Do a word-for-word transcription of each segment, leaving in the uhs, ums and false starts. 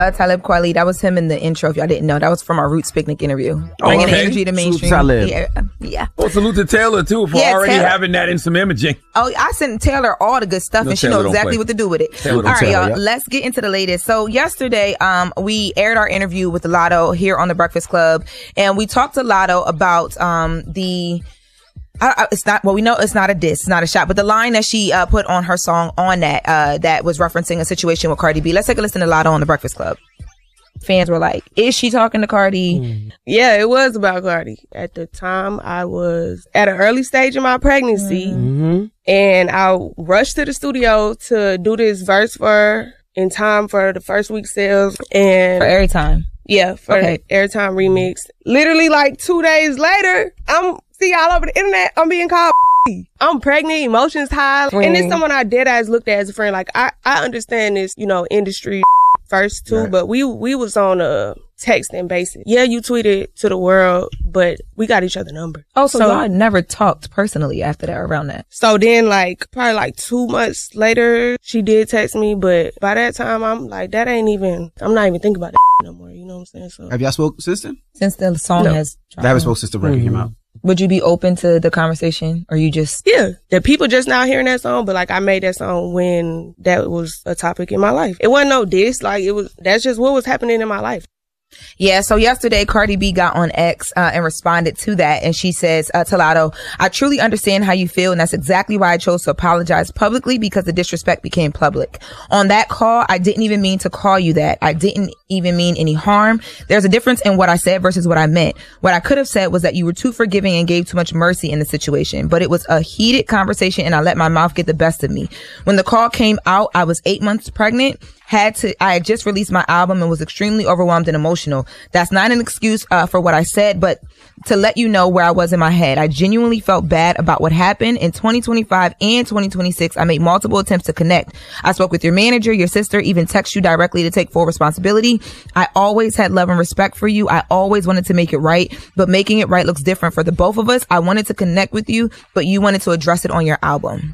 Uh, Talib Kweli, that was him in the intro. If y'all didn't know, that was from our Roots Picnic interview. Oh, Bringing okay. energy to mainstream. Salute Yeah, yeah. Well, salute to Taylor too for Yeah, already Taylor. having that in some imaging. Oh, I sent Taylor all the good stuff, No, and she Taylor knows don't exactly play. what to do with it. Taylor All don't right, play, y'all. yeah. Let's get into the latest. So yesterday, um, we aired our interview with Lotto here on the Breakfast Club, and we talked to Lotto about um the. I, I, it's not well. We know it's not a diss, it's not a shot, but the line that she uh, put on her song on that uh, that was referencing a situation with Cardi B. Let's take a listen to Lotto on the Breakfast Club. Fans were like, "Is she talking to Cardi?" Mm. Yeah, it was about Cardi. At the time, I was at an early stage in my pregnancy, Mm-hmm. and I rushed to the studio to do this verse for her in time for the first week sales and For Airtime. Yeah, for Okay. the Airtime remix. Literally, like two days later, I'm see all over the internet. I'm being called. I'm pregnant, emotions high, and it's someone I dead ass looked at as a friend. Like I, I understand this, you know, industry first too, Right. but we we was on a texting basis. Yeah, you tweeted to the world, but we got each other number. Oh, so, y'all never talked personally after that, around that? So then, like, probably like two months later, she did text me, but by that time, I'm like, that ain't even, I'm not even thinking about that no more, you know what I'm saying? So Have y'all spoke since then? Since the song No. has They haven't spoke since the record came out. Would you be open to the conversation, or you just? Yeah, the people just now hearing that song, but like I made that song when that was a topic in my life. It wasn't no diss, like it was, that's just what was happening in my life. Yeah, so yesterday Cardi B got on X uh, and responded to that, and she says uh, to Lotto, "I truly understand how you feel, and that's exactly why I chose to apologize publicly, because the disrespect became public. On that call, I didn't even mean to call you that. I didn't even mean any harm. There's a difference in what I said versus what I meant. What I could have said was that you were too forgiving and gave too much mercy in the situation, but it was a heated conversation, and I let my mouth get the best of me. When the call came out, I was eight months pregnant. Had to, I had just released my album and was extremely overwhelmed and emotional. That's not an excuse uh, for what I said, but to let you know where I was in my head. I genuinely felt bad about what happened. In twenty twenty-five and twenty twenty-six, I made multiple attempts to connect. I spoke with your manager, your sister, even text you directly to take full responsibility. I always had love and respect for you. I always wanted to make it right, but making it right looks different for the both of us. I wanted to connect with you, but you wanted to address it on your album."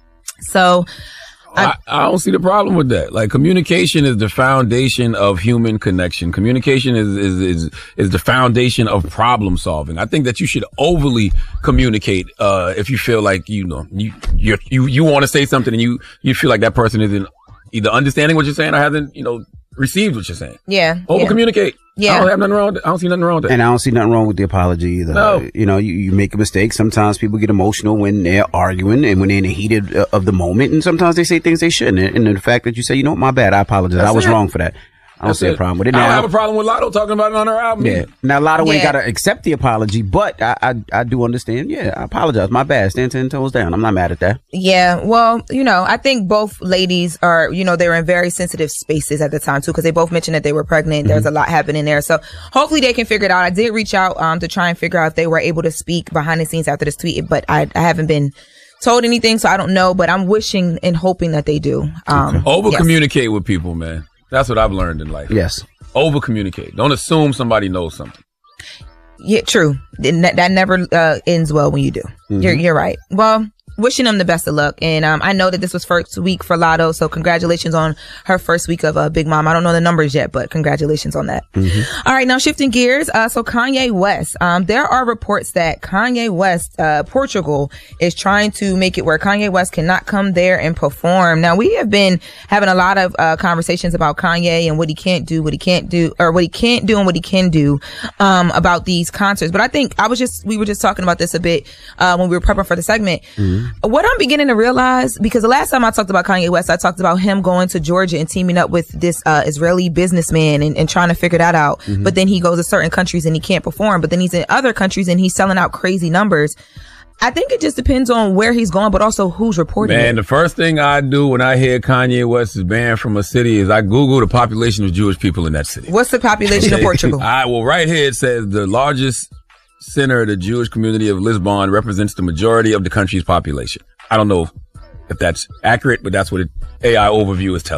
So, I, I don't see the problem with that. Like, communication is the foundation of human connection. Communication is, is, is, is the foundation of problem solving. I think that you should overly communicate, uh, if you feel like, you know, you, you're, you, you want to say something and you, you feel like that person isn't either understanding what you're saying or hasn't, you know, received what you're saying. Yeah. Over communicate. Yeah. I don't have nothing wrong with it. I don't see nothing wrong with that. And I don't see nothing wrong with the apology either. No. You know, you, you make a mistake. Sometimes people get emotional when they're arguing and when they're in the heat of, of the moment. And sometimes they say things they shouldn't. And the fact that you say, you know what, my bad, I apologize. That's I was it. wrong for that. I don't That's see a it. problem with it. I don't Now, have a problem with Lotto talking about it on her album. yeah. Now, Lotto ain't Yeah. got to accept the apology, but I, I, I do understand. Yeah, I apologize. My bad. Stand ten toes down. I'm not mad at that. Yeah, well, you know, I think both ladies are, you know, they were in very sensitive spaces at the time too, because they both mentioned that they were pregnant. There's a lot happening there. So hopefully they can figure it out. I did reach out um to try and figure out if they were able to speak behind the scenes after this tweet, but I, I haven't been told anything, so I don't know, but I'm wishing and hoping that they do. Um, Over yes. communicate with people, man. That's what I've learned in life. Yes. Over communicate. Don't assume somebody knows something. Yeah, true. That, that never uh, ends well when you do. Mm-hmm. You're you're right. Well, wishing them the best of luck. And um, I know that this was first week for Lotto, so congratulations on her first week of uh, Big Mom. I don't know the numbers yet, but congratulations on that. Mm-hmm. All right, now shifting gears. Uh, so Kanye West, um, there are reports that Kanye West, uh, Portugal is trying to make it where Kanye West cannot come there and perform. Now, we have been having a lot of uh, conversations about Kanye and what he can't do, what he can't do, or what he can't do and what he can do um, about these concerts. But I think I was just, we were just talking about this a bit uh, when we were prepping for the segment. Mm-hmm. What I'm beginning to realize, because the last time I talked about Kanye West, I talked about him going to Georgia and teaming up with this uh, Israeli businessman and, and trying to figure that out. Mm-hmm. But then he goes to certain countries and he can't perform. But then he's in other countries and he's selling out crazy numbers. I think it just depends on where he's going, but also who's reporting Man, it. the first thing I do when I hear Kanye West is banned from a city is I Google the population of Jewish people in that city. What's the population of Portugal? All right, well, right here it says the largest center of the Jewish community of Lisbon represents the majority of the country's population. I don't know if that's accurate, but that's what it, A I overview is telling me.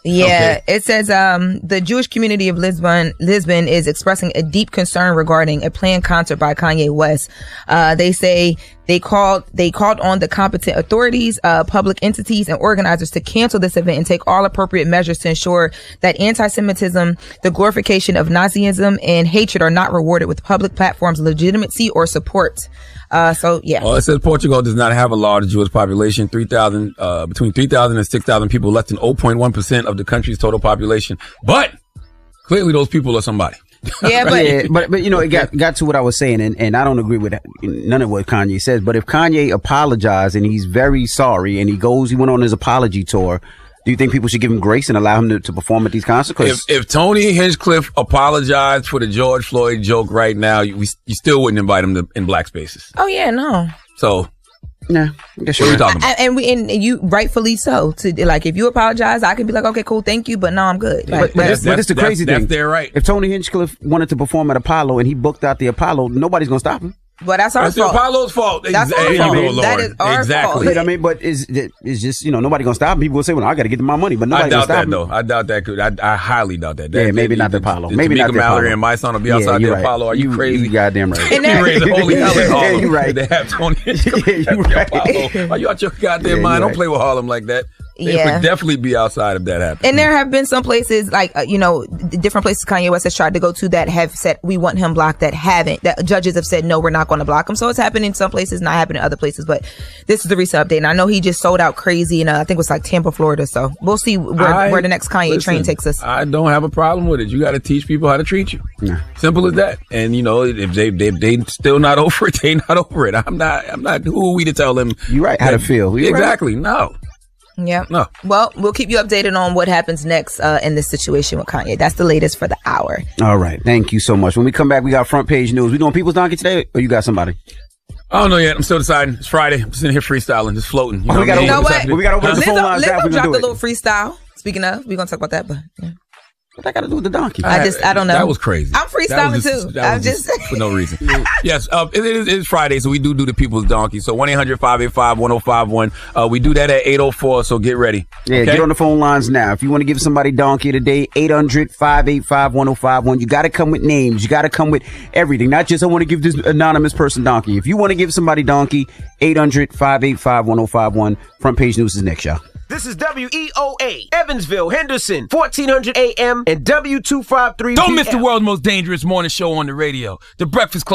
Yeah, Okay. it says um, the Jewish community of Lisbon Lisbon is expressing a deep concern regarding a planned concert by Kanye West. Uh, they say they called they called on the competent authorities, uh, public entities, and organizers to cancel this event and take all appropriate measures to ensure that anti-Semitism, the glorification of Nazism, and hatred are not rewarded with public platforms' legitimacy or support. Uh, so yeah. Well, it says Portugal does not have a large Jewish population, three thousand, uh, between three thousand and six thousand people, less than zero point one percent of the country's total population. But clearly those people are somebody. Yeah, but yeah, but but you know, it got got to what I was saying, and, and I don't agree with none of what Kanye says. But if Kanye apologized and he's very sorry, and he goes, he went on his apology tour, do you think people should give him grace and allow him to, to perform at these concerts? If, if Tony Hinchcliffe apologized for the George Floyd joke right now, you, we, you still wouldn't invite him to, in black spaces. oh yeah, no. So, nah, I guess what are you're we right. talking about? And, and we and you rightfully so. To like, if you apologize, I can be like, okay, cool, thank you, but no, I'm good. Like, But, but, this, but this the that's- crazy that's thing. their right. If Tony Hinchcliffe wanted to perform at Apollo and he booked out the Apollo, nobody's gonna stop him. but that's our That's the fault. Apollo's fault. That's our There you fault. go, Lauren. That is our exactly. fault. I mean, but is it's just you know nobody gonna stop him. People will say, "Well, I got to get my money," but I nobody's gonna doubt stop that him. though. I doubt that. Could I, I highly doubt that. Yeah, that maybe that- not the the- Apollo. the Maybe not Tamika the Mallory Apollo. and my son will be Yeah, outside you're the right. Apollo. Are you, You- crazy? you goddamn right. And You that- raise the holy hell in Harlem. Yeah, you right. They have Tony. Yeah, you at the right. Apollo. Are you out your goddamn Yeah, mind? you Don't right. play with Harlem like that. They Yeah. would definitely be outside if that happened. And there have been some places, like, uh, you know, d- different places Kanye West has tried to go to that have said, we want him blocked, that haven't. That judges have said, no, we're not going to block him. So it's happened in some places, not happening in other places. But this is the recent update. And I know he just sold out crazy in, uh, I think it was like Tampa, Florida. So we'll see where, I- where the next Kanye listen, train takes us. I don't have a problem with it. You got to teach people how to treat you. Nah. Simple as that. And you know, if they they they still not over it, they not over it. I'm not. I'm not. Who are we to tell them? You right, how to that- feel. You right. Exactly. No. Yeah. No. Well, we'll keep you updated on what happens next uh, in this situation with Kanye. That's the latest for the hour. All right, thank you so much. When we come back, we got front page news. We doing People's Donkey today, or you got somebody? I don't know yet. I'm still deciding. It's Friday. I'm sitting here freestyling, just floating. You Oh, know we gotta what I mean? open- What's You know happening? We got to open Huh? the phone Lizzo, lines down. Lizzo We gonna dropped do a it. little freestyle. Speaking of, we're going to talk about that, but yeah. What I got to do with the donkey? I just, I don't know. That was crazy. I'm freestyling That was just- too. that I'm was just, for no reason. Yes, uh, it is it's Friday, so we do do the People's Donkey. So one eight hundred five eight five one oh five one. Uh, we do that at eight oh four, so get ready. Yeah, okay? get on the phone lines now. If you want to give somebody donkey today, eight hundred five eight five one oh five one. You got to come with names. You got to come with everything. Not just, I want to give this anonymous person donkey. If you want to give somebody donkey, eight hundred five eight five one oh five one. Front page news is next, y'all. This is W E O A, Evansville, Henderson, fourteen hundred A M and W two fifty-three Don't P M. miss the world's most dangerous morning show on the radio, The Breakfast Club.